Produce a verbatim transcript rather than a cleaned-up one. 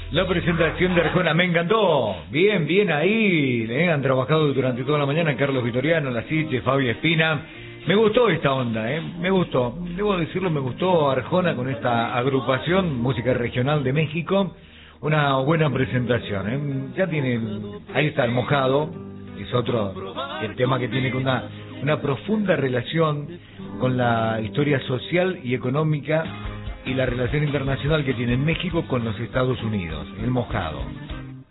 La presentación de Arjona me encantó. Bien, bien ahí. ¿eh? Han trabajado durante toda la mañana Carlos Vitoriano, La Siche, Fabio Espina. Me gustó esta onda, ¿eh? Me gustó. Debo decirlo, me gustó Arjona con esta agrupación, música regional de México. Una buena presentación, ¿eh? Ya tienen, ahí está El Mojado, es otro, el tema que tiene una, una profunda relación con la historia social y económica y la relación internacional que tiene México con los Estados Unidos, El Mojado.